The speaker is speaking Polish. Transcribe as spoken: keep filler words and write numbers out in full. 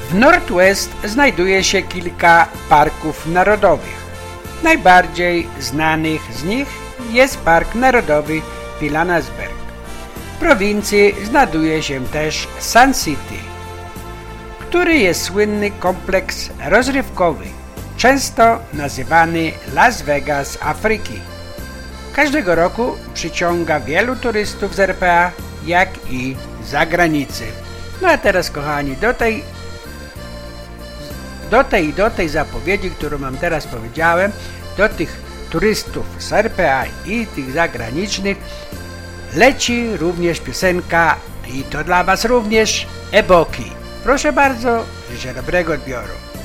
W Northwest znajduje się kilka parków narodowych. Najbardziej znanych z nich jest Park Narodowy Pilanesberg. W prowincji znajduje się też Sun City, który jest słynny kompleks rozrywkowy, często nazywany Las Vegas Afryki. Każdego roku przyciąga wielu turystów z R P A, jak i z zagranicy. No a teraz, kochani, do tej do tej do tej zapowiedzi, którą wam teraz powiedziałem, do tych turystów z R P A i tych zagranicznych leci również piosenka i to dla was również Eboki. Proszę bardzo, życzę dobrego odbioru.